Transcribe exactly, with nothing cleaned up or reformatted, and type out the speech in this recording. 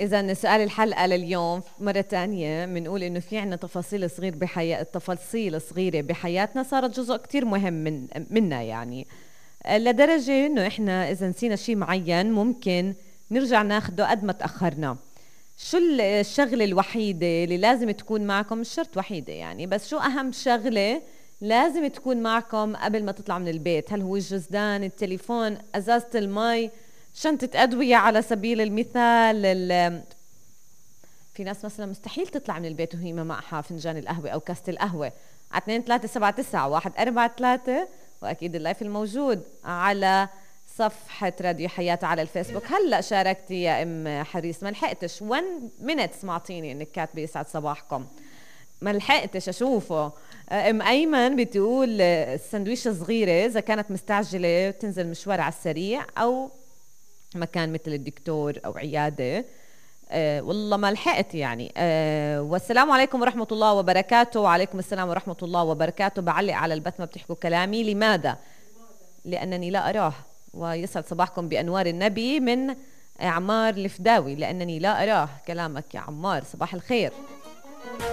إذا سؤال الحلقة لليوم مرة تانية بنقول إنه في عنا تفاصيل صغير بحياة تفاصيل صغيرة بحياتنا صارت جزء كتير مهم من منا يعني، لدرجة إنه إحنا إذا نسينا شيء معين ممكن نرجع ناخده قد ما تأخرنا. شو الشغلة الوحيدة اللي لازم تكون معكم؟ مش شرط وحيدة يعني، بس شو أهم شغلة لازم تكون معكم قبل ما تطلع من البيت؟ هل هو الجزدان، التليفون، أزازة المي، شنطة أدوية على سبيل المثال؟ في ناس مثلا مستحيل تطلع من البيت وهي ما معها فنجان القهوة أو كاسة القهوة. على اثنين ثلاثة سبعة تسعة واحد أربعة ثلاثة، وأكيد اللايف الموجود على صفحة راديو حياة على الفيسبوك. هلأ شاركتي يا أم حريص، ما لحقتش واحد مينتس معطيني إنك كاتبة يسعد صباحكم، ما لحقتش أشوفه. أم أيمن بتقول السندويشة صغيرة إذا كانت مستعجلة تنزل مشوار على السريع أو مكان مثل الدكتور أو عيادة. أه والله ما لحقت يعني. أه والسلام عليكم ورحمة الله وبركاته. وعليكم السلام ورحمة الله وبركاته. بعلق على البث ما بتحكوا كلامي، لماذا؟ لأنني لا أراه. ويسعد صباحكم بأنوار النبي من عمار الفداوي، لأنني لا أراه. كلامك يا عمار، صباح الخير.